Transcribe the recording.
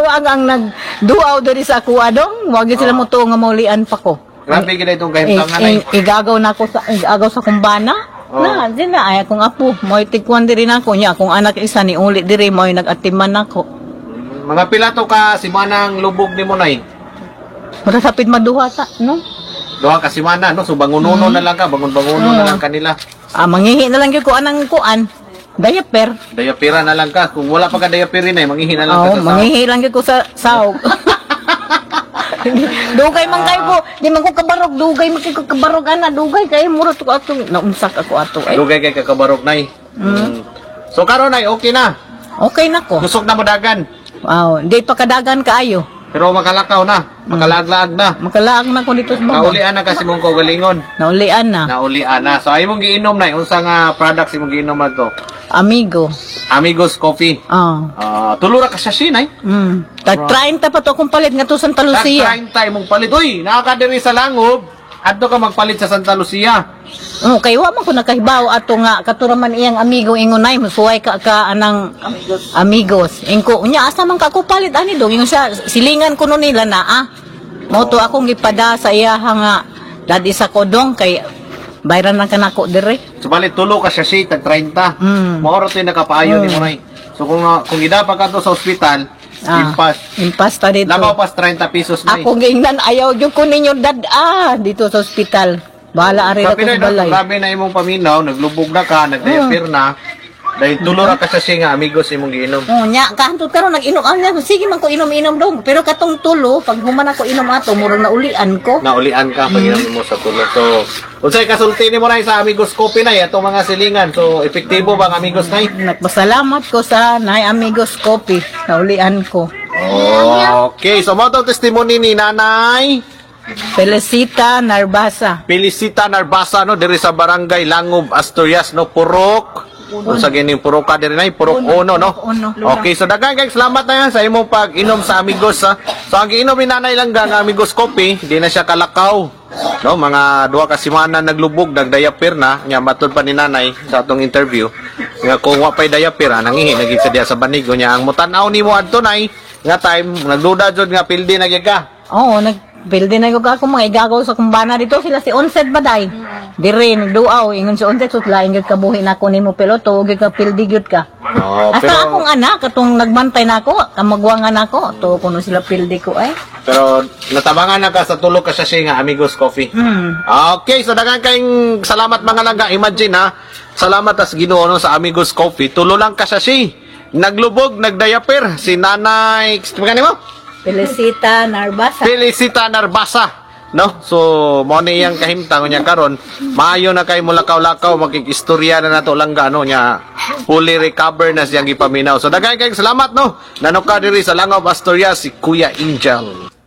ang nagduaw diri sa ako adong, wag sila mo to nga maulian pa ko. Grabe gid itong kahimtangan ay. Igagaw na ako sa kumbana. Na, din na ay akong apo, mo itikwan diri nako nya, akong anak isa ni uli diri mo nagatiman nako. Mga pila to ka simanang lubog nimo nay? Mura sapid maduha ta, no? Duha ka simana no, so bangununo na lang ka, bangun-banguno na lang kanila. Manghihi na lang gyud ko anang kuan. Diaper. Dayapira na lang ka. Kung wala pa ka dayapirin ay manghihi na lang ka sa sahog. Manghihi lang gyud ko sa sahog. Dugay man kay po, di man ko kabarog, dugay man kay ko kabarog ana, dugay kay mura to ato, naumsak ako ato ay. Dugay kay kakabarok nay. So karon ay okay na. Okay na ko. Kusog na mo dagan. Wow, di pa kadagan kaayo. Pero makalakaw na, makalaag-laag na. Makalaag na ko dito sa baba. Naulian na kasi mong kaugalingon. Naulian na. Naulian na. So ay mong giinom nay, unsa nga products imong giinom ato? Amigo. Amigos Coffee. Tulura ka sa sinay. Tag 30 pa to kung palit nga to Santa Lucia. Tag 30 mong palit. Uy, nakakadiri sa langob. Adto ka magpalit sa Santa Lucia. Kay wa man ko nakahibaw ato nga katuraman iyang amigo ingonay musuway ka anang amigos. Ingko unya asa man ka ko palit ani dong ingon siya silingan kuno nila na mo to akong gipada sa iya nga dadi sa kodong kay bayran lang kanako dire. So bali tulo ka siya tag 30. Mao ra tay nakapaayo ni mo nay. So kung idapa ka to sa ospital, impas ta dito. Labaw pas 30 pesos na. Ako gingnan ayaw jud ko ninyo dito sa ospital. Bahala ari ra ko sa balay. Grabe na imong paminaw, naglubog na ka, nagdiaper na. Dahil tulo ra ka sa nga amigos imong giinom. Nya kanto karon nag-inom niya. Sige man ko inom-inom dong. Pero katong tulo pag human ako inom ato murag naulian ko. Naulian ka pag inom mo sa tulo. So unsay kasulti nimo nay sa Amigos Coffee nay atong mga silingan. So epektibo bang Amigos nay? Nagpasalamat ko sa Nay Amigos Coffee. Naulian ko. Okay, so mo to testimony ni Nanay Felicita Narbasa. Felicita Narbasa no diri sa Barangay Langob, Asturias no, Purok. Sa gining purok ka diri nay, Purok Uno no. Okay, so daghang kay salamat na yan sa imong pag-inom sa Amigos ha. So ang giinom ni Nanay lang nga Amigos Coffee, di na siya kalakaw. No, mga duha ka semana naglubog, nagdayapir na, nya matod pa ni Nanay sa atong interview. Nga kung wa pay dayapir, nangihi naging sa diya sa banigo niya. Ang mutan-aw nimo adto nay, nga time nagduda jud nga pildi na gyud ka. Nagpildi na yung ako mga igagaw sa kumbana dito. Sila si Onset Baday. Dire, nagduaw. Ingon si Onset, sutlaing yun ka buhi na ko ni mo peloto. Huwag ka pildi yun ka. Asa akong anak, katong nagbantay na ako, kamagwangan ako. To, kuno sila pildi ko ay. Pero natabangan na ka sa tulog ka sa siya nga Amigos Coffee. Okay, so daghang kayong salamat mga langga. Imagine ha, salamat as Ginoo no, sa Amigos Coffee. Tulo lang ka sa siya. Naglubog, nagdayapir. Si Nanay, magkano mo? Felicita Narbasa. Felicita Narbasa. No? So, mo ni iyang kahimtang niya karon, maayo na kay mulakaw-lakaw makikistorya na nato lang gano niya fully recover na siyang gipaminaw. So, daghang kay salamat no. Nanuka diri sa Langob, Asturias si Kuya Angel.